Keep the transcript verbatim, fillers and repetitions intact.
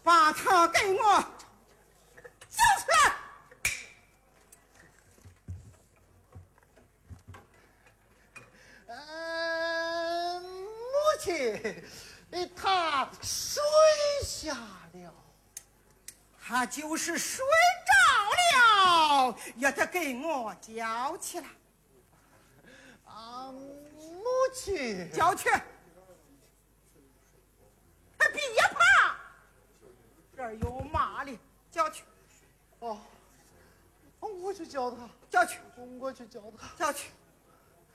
把他给我交出来。 嗯，母亲，他睡下了。 他就是睡着了，也得给我叫起来。 啊，母亲， 叫去！别怕，这儿有马哩，叫去。 哦，我去叫他， 叫去， 我去叫他， 叫去。